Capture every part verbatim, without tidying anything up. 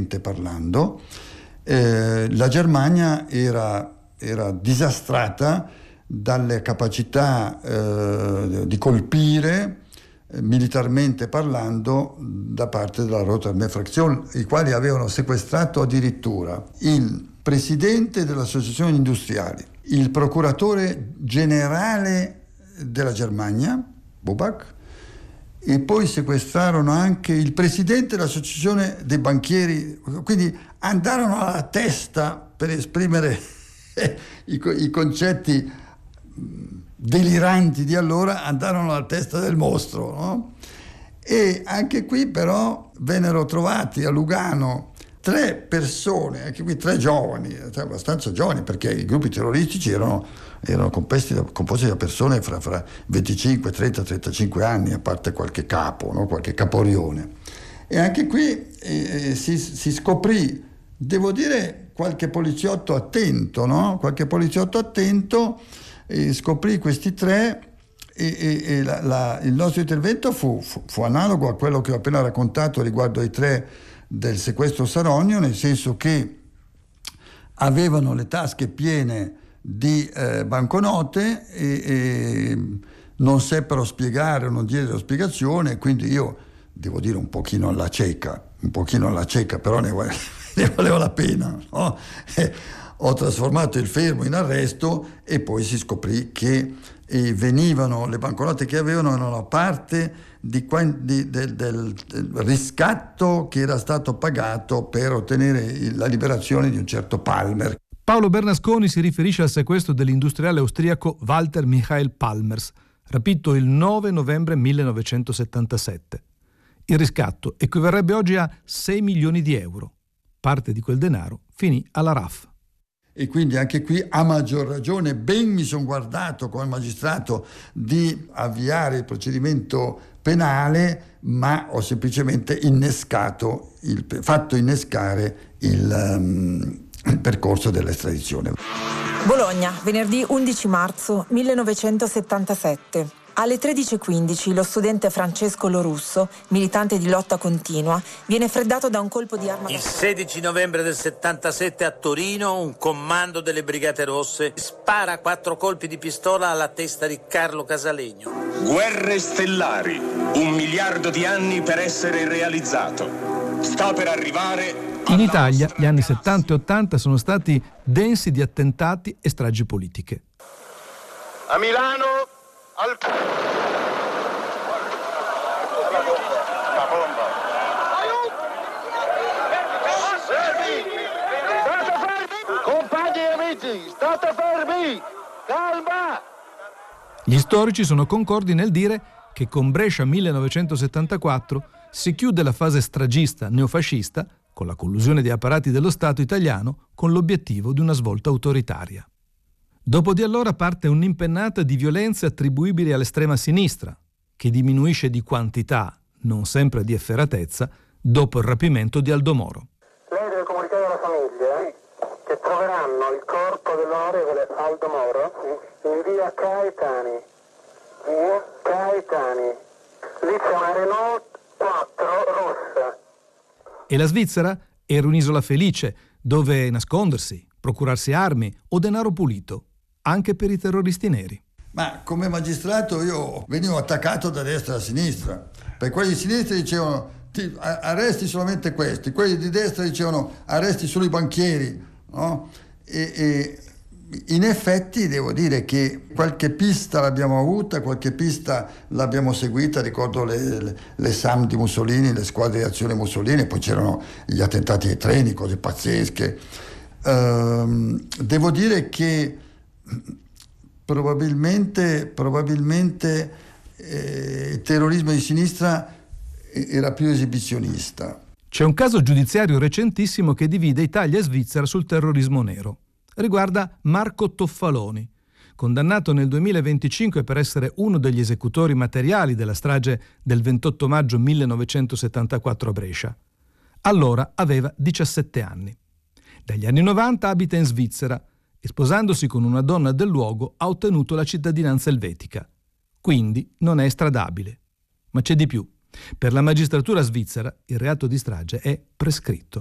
militarmente parlando. Eh, la Germania era, era disastrata dalle capacità eh, di colpire eh, militarmente parlando da parte della Rote Armee Fraktion, i quali avevano sequestrato addirittura il presidente delle associazioni industriali, il procuratore generale della Germania, Bubak, e poi sequestrarono anche il presidente dell'associazione dei banchieri, quindi andarono alla testa per esprimere i, i concetti deliranti di allora, andarono alla testa del mostro, no? E anche qui però vennero trovati a Lugano tre persone, anche qui tre giovani, abbastanza giovani, perché i gruppi terroristici erano, erano composti, da, composti da persone fra, fra venticinque, trenta, trentacinque anni, a parte qualche capo, no? Qualche caporione. E anche qui eh, si, si scoprì, devo dire, qualche poliziotto attento, no? Qualche poliziotto attento eh, scoprì questi tre e, e, e la, la, il nostro intervento fu, fu, fu analogo a quello che ho appena raccontato riguardo ai tre del sequestro Saronio, nel senso che avevano le tasche piene di eh, banconote e, e non seppero spiegare o non diedero spiegazione, quindi io devo dire un pochino alla cieca, un pochino alla cieca, però ne, ne valeva la pena, no? E ho trasformato il fermo in arresto e poi si scoprì che eh, venivano, le banconote che avevano erano a parte Di, di, del, del, del riscatto che era stato pagato per ottenere la liberazione di un certo Palmer. Paolo Bernasconi si riferisce al sequestro dell'industriale austriaco Walter Michael Palmers, rapito il nove novembre millenovecentosettantasette. Il riscatto equivarrebbe oggi a sei milioni di euro. Parte di quel denaro finì alla R A F. E quindi anche qui, a maggior ragione, ben mi sono guardato come magistrato di avviare il procedimento penale, ma ho semplicemente innescato, il, fatto innescare il, um, il percorso dell'estradizione. Bologna, venerdì undici marzo millenovecentosettantasette. Alle tredici e quindici lo studente Francesco Lorusso, militante di lotta continua, viene freddato da un colpo di arma. Il sedici novembre del settantasette a Torino un comando delle Brigate Rosse spara quattro colpi di pistola alla testa di Carlo Casalegno. Guerre stellari, un miliardo di anni per essere realizzato. Sta per arrivare. In Italia gli anni settanta e ottanta sono stati densi di attentati e stragi politiche. A Milano al... La bomba. State fermi! Compagni e amici, state fermi! Calma! Gli storici sono concordi nel dire che con Brescia millenovecentosettantaquattro si chiude la fase stragista neofascista con la collusione di apparati dello Stato italiano con l'obiettivo di una svolta autoritaria. Dopo di allora parte un'impennata di violenze attribuibili all'estrema sinistra, che diminuisce di quantità, non sempre di efferatezza, dopo il rapimento di Aldo Moro. Lei deve comunicare alla famiglia che troveranno il corpo dell'onorevole Aldo Moro in via Caetani. Via Caetani. Lì c'è una Renault quattro rossa. E la Svizzera era un'isola felice, dove nascondersi, procurarsi armi o denaro pulito, anche per i terroristi neri. Ma come magistrato io venivo attaccato da destra a sinistra, per quelli di sinistra dicevano ti, arresti solamente questi, quelli di destra dicevano arresti solo i banchieri, no? E, e in effetti devo dire che qualche pista l'abbiamo avuta, qualche pista l'abbiamo seguita, ricordo le, le, le S A M di Mussolini, le squadre di azione Mussolini, poi c'erano gli attentati ai treni, cose pazzesche. Ehm, devo dire che probabilmente, probabilmente eh, il terrorismo di sinistra era più esibizionista. C'è un caso giudiziario recentissimo che divide Italia e Svizzera sul terrorismo nero. Riguarda Marco Toffaloni, condannato nel duemilaventicinque per essere uno degli esecutori materiali della strage del ventotto maggio millenovecentosettantaquattro a Brescia. Allora aveva diciassette anni. Dagli anni novanta abita in Svizzera e sposandosi con una donna del luogo ha ottenuto la cittadinanza elvetica. Quindi non è estradabile. Ma c'è di più. Per la magistratura svizzera il reato di strage è prescritto.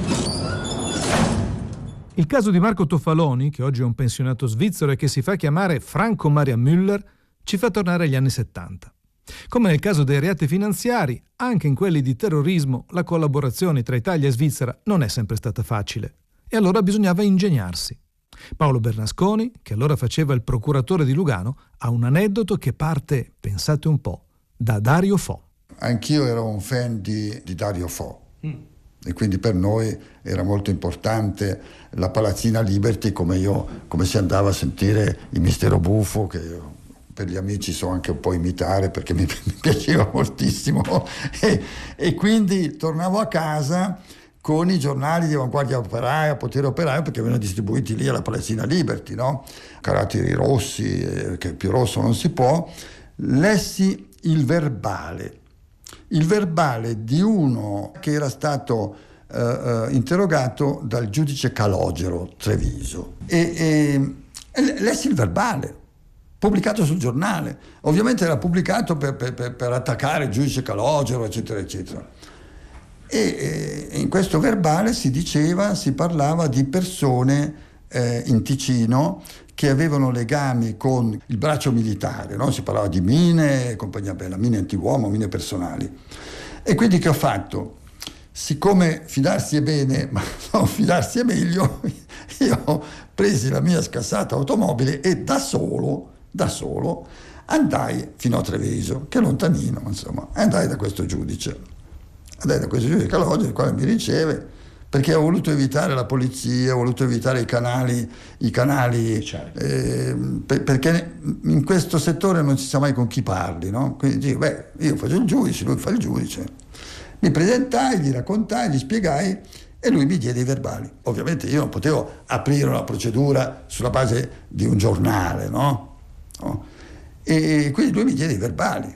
Il caso di Marco Toffaloni, che oggi è un pensionato svizzero e che si fa chiamare Franco Maria Müller, ci fa tornare agli anni settanta. Come nel caso dei reati finanziari, anche in quelli di terrorismo la collaborazione tra Italia e Svizzera non è sempre stata facile. E allora bisognava ingegnarsi. Paolo Bernasconi, che allora faceva il procuratore di Lugano, ha un aneddoto che parte, pensate un po', da Dario Fo. Anch'io ero un fan di, di Dario Fo. Mm. E quindi per noi era molto importante la Palazzina Liberty, come io come si andava a sentire il Mistero Buffo, che io per gli amici so anche un po' imitare perché mi, mi piaceva moltissimo, e, e quindi tornavo a casa con i giornali di Avanguardia Operaia, Potere Operaio, perché venivano distribuiti lì alla Palazzina Liberty, no? Caratteri rossi, eh, che più rosso non si può. Lessi il verbale il verbale di uno che era stato eh, eh, interrogato dal giudice Calogero Treviso e, e, e lessi il verbale pubblicato sul giornale. Ovviamente era pubblicato per, per, per attaccare il giudice Calogero, eccetera eccetera, e, e in questo verbale si diceva, si parlava di persone eh, in Ticino che avevano legami con il braccio militare, no? Si parlava di mine, compagnia bella, mine antiuomo, mine personali. E quindi che ho fatto? Siccome fidarsi è bene, ma non fidarsi è meglio, io ho preso la mia scassata automobile e da solo, da solo, andai fino a Treviso, che è lontanino, insomma, andai da questo giudice. Andai da questo giudice Calogero, il quale mi riceve, perché ho voluto evitare la polizia, ho voluto evitare i canali, i canali certo. eh, per, perché in questo settore non si sa mai con chi parli, no? Quindi dico, beh, io faccio il giudice, lui fa il giudice. Mi presentai, gli raccontai, gli spiegai e lui mi diede i verbali. Ovviamente io non potevo aprire una procedura sulla base di un giornale, no? no? E quindi lui mi diede i verbali.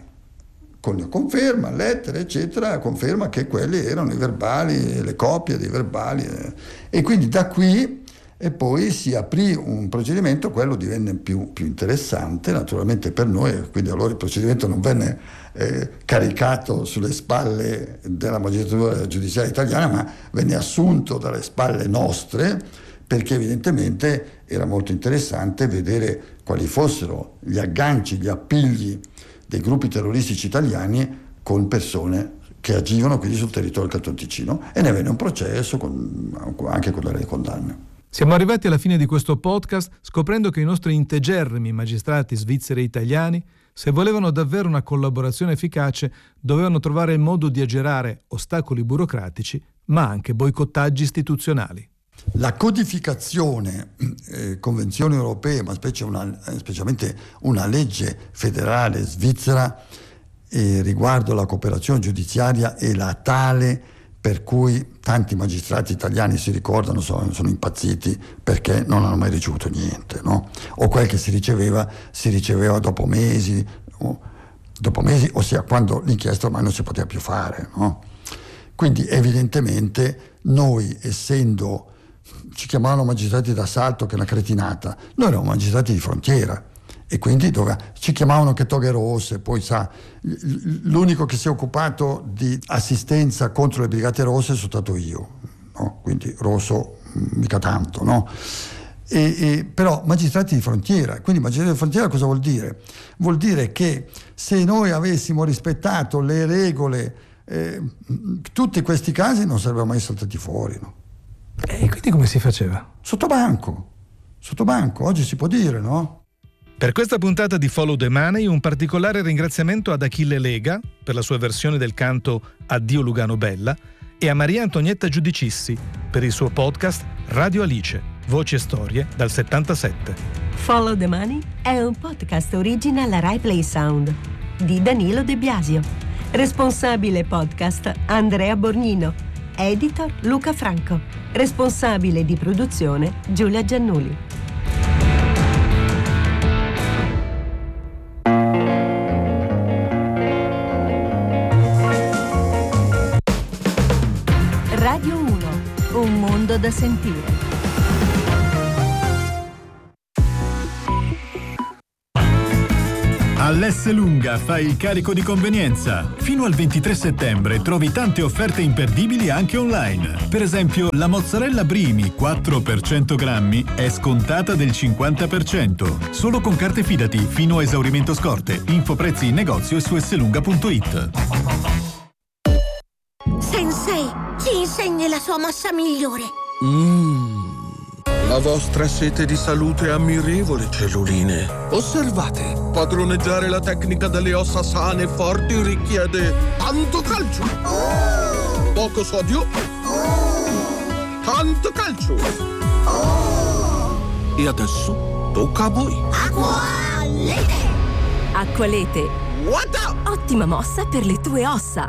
Con conferma, lettere, eccetera, conferma che quelli erano i verbali, le copie dei verbali. E quindi da qui e poi si aprì un procedimento, quello divenne più, più interessante naturalmente per noi, quindi allora il procedimento non venne eh, caricato sulle spalle della magistratura giudiziaria italiana, ma venne assunto dalle spalle nostre, perché evidentemente era molto interessante vedere quali fossero gli agganci, gli appigli dei gruppi terroristici italiani con persone che agivano quindi sul territorio del Canton Ticino, e ne venne un processo con, anche con delle condanne. Siamo arrivati alla fine di questo podcast scoprendo che i nostri integerrimi magistrati svizzeri e italiani, se volevano davvero una collaborazione efficace, dovevano trovare il modo di aggirare ostacoli burocratici, ma anche boicottaggi istituzionali. La codificazione, eh, convenzioni europee, ma specie una, specialmente una legge federale svizzera eh, riguardo la cooperazione giudiziaria è la tale per cui tanti magistrati italiani si ricordano, sono, sono impazziti perché non hanno mai ricevuto niente, no? O quel che si riceveva, si riceveva dopo mesi, o, dopo mesi, ossia quando l'inchiesta ormai non si poteva più fare, no? Quindi evidentemente noi, essendo, ci chiamavano magistrati d'assalto, che è una cretinata, noi eravamo magistrati di frontiera, e quindi dove, ci chiamavano che toghe rosse. Poi sa, l'unico che si è occupato di assistenza contro le brigate rosse sono stato io, no? Quindi rosso mica tanto, no? E, e, però magistrati di frontiera. Quindi magistrati di frontiera cosa vuol dire? Vuol dire che se noi avessimo rispettato le regole, eh, tutti questi casi non sarebbero mai saltati fuori, no? E quindi come si faceva? Sotto banco, sotto banco, oggi si può dire, no? Per questa puntata di Follow the Money un particolare ringraziamento ad Achille Lega per la sua versione del canto Addio Lugano Bella e a Maria Antonietta Giudicissi per il suo podcast Radio Alice, Voci e Storie dal settantasette. Follow the Money è un podcast original Rai Play Sound di Danilo De Biasio. Responsabile podcast Andrea Borgnino. Editor Luca Franco. Responsabile di produzione Giulia Giannuli. Radio uno, un mondo da sentire. All'Esselunga fai il carico di convenienza. Fino al ventitré settembre trovi tante offerte imperdibili anche online. Per esempio, la mozzarella Brimi quattro per cento grammi è scontata del cinquanta per cento. Solo con carte Fidati fino a esaurimento scorte. Info prezzi in negozio e su esselunga punto it. Sensei, ci insegni la sua mossa migliore. Mmm. La vostra sete di salute è ammirevole, celluline. Osservate, padroneggiare la tecnica delle ossa sane e forti richiede tanto calcio, poco sodio, tanto calcio. E adesso tocca a voi. Acqualete! Acqualete. What? Ottima mossa per le tue ossa.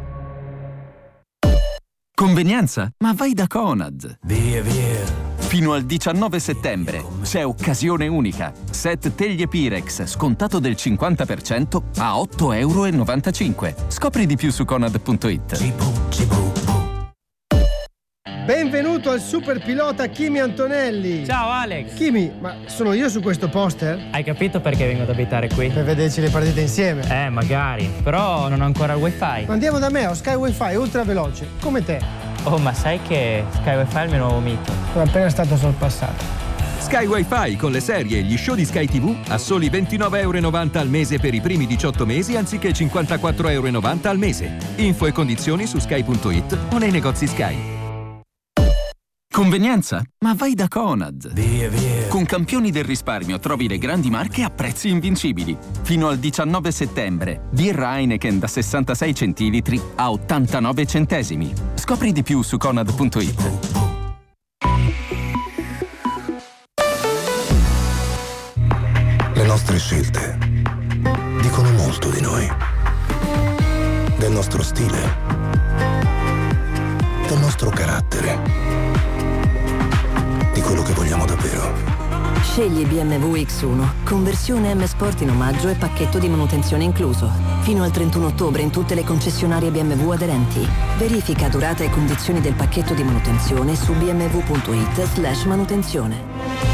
Convenienza? Ma vai da Conad. Via, via. Fino al diciannove settembre c'è occasione unica. Set teglie Pirex scontato del cinquanta per cento a otto e novantacinque euro. Scopri di più su conad punto it. Benvenuto al super pilota Kimi Antonelli. Ciao Alex. Kimi, ma sono io su questo poster? Hai capito perché vengo ad abitare qui? Per vederci le partite insieme. Eh, magari. Però non ho ancora il wifi. Ma andiamo da me, ho Sky Wi-Fi ultra veloce, come te. Oh, ma sai che Sky Wi-Fi è il mio nuovo mito? Sono appena stato sorpassato. Sky Wi-Fi con le serie e gli show di Sky tivù a soli ventinove e novanta euro al mese per i primi diciotto mesi anziché cinquantaquattro e novanta euro al mese. Info e condizioni su sky punto it o nei negozi Sky. Convenienza? Ma vai da Conad. Via, via. Con campioni del risparmio trovi le grandi marche a prezzi invincibili. Fino al diciannove settembre, birra Heineken da sessantasei centilitri a ottantanove centesimi. Scopri di più su conad punto it. Le nostre scelte dicono molto di noi, del nostro stile, del nostro carattere, di quello che vogliamo davvero. Scegli B M W X uno, conversione M Sport in omaggio e pacchetto di manutenzione incluso. Fino al trentuno ottobre in tutte le concessionarie B M W aderenti. Verifica durata e condizioni del pacchetto di manutenzione su b m w punto it slash manutenzione.